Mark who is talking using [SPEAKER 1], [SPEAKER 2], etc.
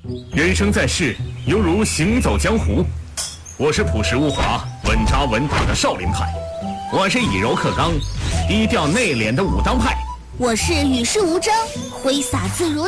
[SPEAKER 1] 人生在世，犹如行走江湖。我是朴实无华、稳扎稳打的少林派，我是以柔克刚、低调内敛的武当派。
[SPEAKER 2] 我是与世无争、挥洒自如